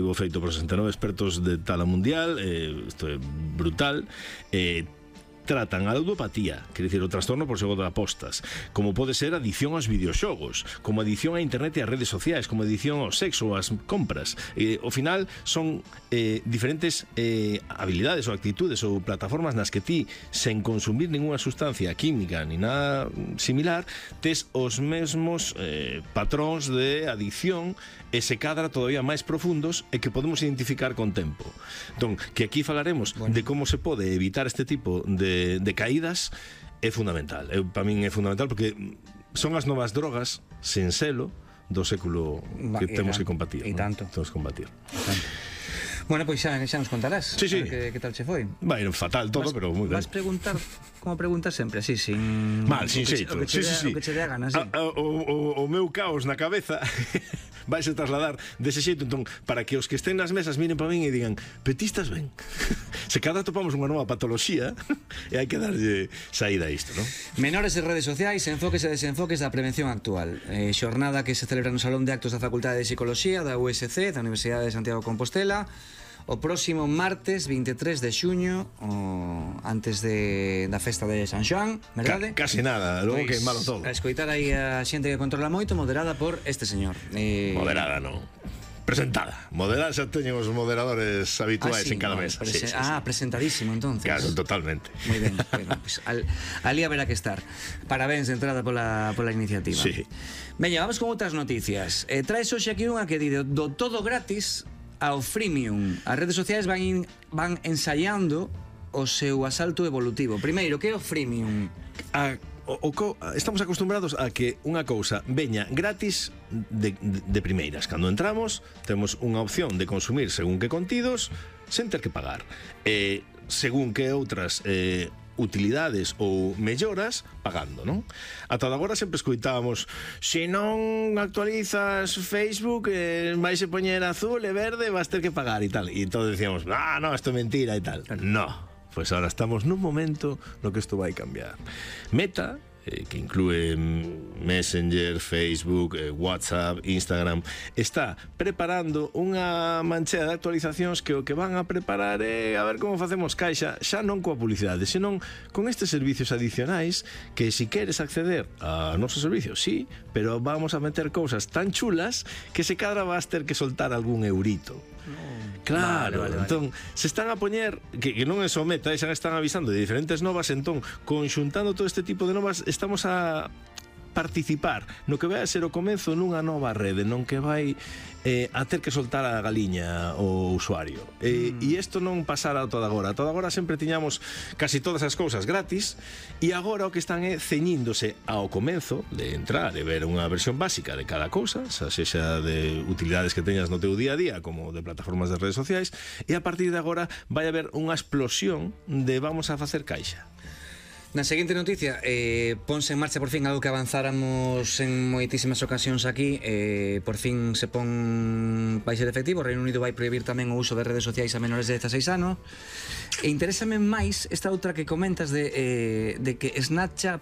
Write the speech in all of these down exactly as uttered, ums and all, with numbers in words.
estuvo feito por sesenta e nove expertos de tala mundial, eh, isto é brutal, eh, tratan a ludopatía, quer dicir, o trastorno por xogo de apostas, como pode ser adicción aos videoxogos, como adicción á internet e ás redes sociais, como adicción ao sexo ou ás compras. Eh, ao final son eh, diferentes eh, habilidades ou actitudes ou plataformas nas que ti, sen consumir ninguna sustancia química ni nada similar, tes os mesmos eh, patróns de adicción e se cadra todavía máis profundos e que podemos identificar con tempo. Entón, que aquí falaremos bueno. de como se pode evitar este tipo de de caídas é fundamental. Eu, para min é fundamental porque son as novas drogas sen selo do século que temos que combatir. E tanto. Temos que combatir. Bueno, pois xa, xa nos contarás. Sí, sí. Que, que tal che foi? Bueno, fatal todo, vas, pero moi ben. Vas preguntar, como preguntas sempre, así, sin... Mal, sin xeito. O que che, sí, sí, sí. O que che dé a ganas, sí. A, a, o, o, o meu caos na cabeza vaise trasladar dese xeito, entón, para que os que estén nas mesas miren para min e digan, petistas ben. Se cada topamos unha nova patoloxía e hai que darlle saída a isto, non? Menores e redes sociais, enfoques e desenfoques da prevención actual. Eh, xornada que se celebra no Salón de Actos da Facultade de Psicología da U S C, da Universidade de Santiago de Compostela, o próximo martes vinte e tres de xuño, o antes de, da festa de San Xoán, verdade? Ca, casi nada, logo pues, que é malo todo. A escoitar aí a xente que controla moito, moderada por este señor. Eh... Moderada, non. Presentada. Moderada xa teñen os moderadores habituais ah, sí, en cada no, mesa. Prese sí, sí, ah, sí. presentadísimo, entonces. Claro, totalmente. Moi ben, bueno, pues, al, ali haberá que estar. Parabéns de entrada pola, pola iniciativa. Sí. Veña, vamos con outras noticias. Eh, traes hoxe aquí unha que di do todo gratis ao freemium. As redes sociais van, in, van ensaiando o seu asalto evolutivo. Primeiro, que é o freemium? A, o, o, estamos acostumbrados a que unha cousa veña gratis de, de, de primeiras. Cando entramos, temos unha opción de consumir según que contidos sen ter que pagar. Eh, según que outras eh, utilidades ou melloras pagando, non? Ata agora sempre escoitábamos se non actualizas Facebook eh, vais a poñer azul e verde vas ter que pagar e tal, e todos decíamos ah, no, isto é mentira e tal. No, pues ahora estamos nun momento no que isto vai cambiar. Meta, eh, que inclúe Messenger, Facebook, eh, WhatsApp, Instagram, está preparando unha manchea de actualizacións que o que van a preparar é a ver como facemos caixa, xa non coa publicidade, senón con estes servicios adicionais que si queres acceder a nosos servicios, sí, pero vamos a meter cousas tan chulas que se cadra vas ter que soltar algún eurito. Claro, vale, vale, entón vale. Se están a poñer que, que non é só Meta, xa están avisando de diferentes novas, entón conxuntando todo este tipo de novas estamos a participar no que vai a ser o comezo nunha nova rede, non que vai eh, a ter que soltar a galiña o usuario. E mm. isto non pasará toda agora. Toda agora sempre tiñamos casi todas as cousas gratis e agora o que están é ceñíndose ao comezo de entrar e ver unha versión básica de cada cousa, xa sexa de utilidades que teñas no teu día a día como de plataformas de redes sociais, e a partir de agora vai haber unha explosión de vamos a facer caixa. Na seguinte noticia, eh, ponse en marcha por fin algo que avanzáramos en moitísimas ocasións aquí, eh, por fin se pon vai ser efectivo. O Reino Unido vai prohibir tamén o uso de redes sociais a menores de dezaseis anos. E interésame máis esta outra que comentas de, eh, de que Snapchat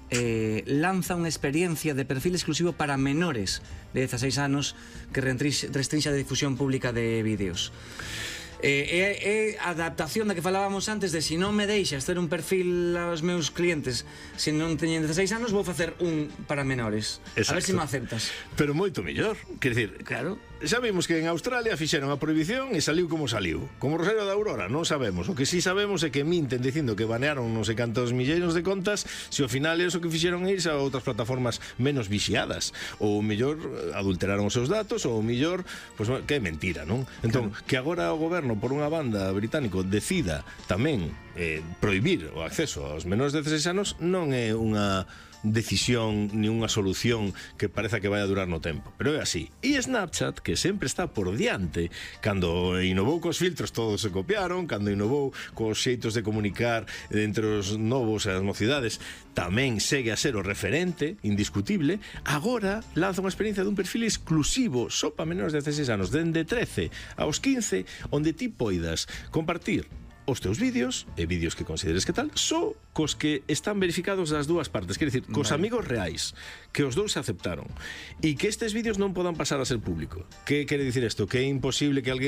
eh, lanza unha experiencia de perfil exclusivo para menores de dezaseis anos que restrinxa a difusión pública de vídeos. É eh, eh, a adaptación da que falábamos antes de se non me deixas ter un perfil aos meus clientes se non teñen dezaseis anos, vou facer un para menores. Exacto. A ver se me aceptas. Pero moito mellor, quer dicir, claro. Xa vimos que en Australia fixeron a prohibición e saliu como saliu. Como Rosario da Aurora, non sabemos. O que sí sabemos é que minten dicindo que banearon non sei cantos milleiros de contas, se ao final é o que fixeron irse a outras plataformas menos vixiadas. Ou mellor adulteraron os seus datos, ou mellor, pois pues, que é mentira, non? Entón, claro. Que agora o goberno por unha banda británico decida tamén eh, prohibir o acceso aos menores de dezaseis anos non é unha decisión ni unha solución que pareza que vai a durar no tempo, pero é así. E Snapchat, que sempre está por diante, cando innovou cos filtros todos se copiaron, cando innovou cos xeitos de comunicar entre os novos e as mocidades, tamén segue a ser o referente indiscutible. Agora lanza unha experiencia dun perfil exclusivo só para menores de dezaseis anos, dende trece aos quince, onde ti poidas compartir os teus vídeos e vídeos que consideres que tal, só cos que están verificados das dúas partes, quer dicir, cos vale. amigos reais, que os dous se aceptaron, e que estes vídeos non podan pasar a ser público. Que quere dicir isto? Que é imposible que alguén